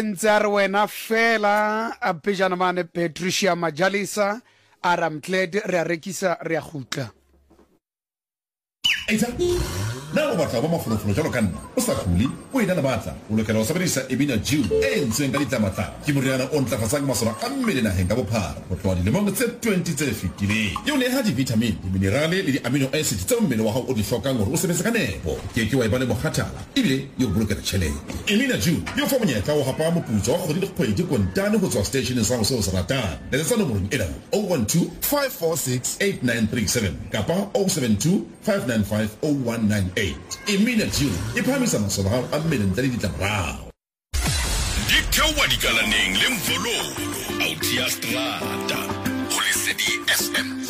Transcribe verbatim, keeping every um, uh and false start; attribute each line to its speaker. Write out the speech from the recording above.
Speaker 1: Ntsar wena fela a pejana mane Patricia Majalisa a ramtled re a rekisa re a gutla.
Speaker 2: Aita na o batla ba mafolofolo jalo ka nna o sa khuli o ina na batla o lokela ho sebedisa Emina Jew e ntseng ka ditlamata ke moriana o ntlafatsang masole a mmele naheng ka bophara ho tloha dilemong tse twenty tse fetileng yo ne ha di-vitamin di-minerale le di-amino acids tse mmele wa hao o di hlokang hore o sebetse ka nepo ke ke wa iba le mokhathala ebile yo bolokela tjhelete. Emina Jew yo fa monyetla o hapa moputso wa kgwedi le kgwedi kontane ho tswa stationeng sa ho se o se ratang le tsa nomorong ena oh one two five four six eight nine three seven kapa oh seven two five nine five oh one nine eight. Emina Jew e phamisa masole hao a mmele ntle le ditlamorao.
Speaker 3: Ditheo di kalaneng le mvolo out ya strata ho Lesedi F M.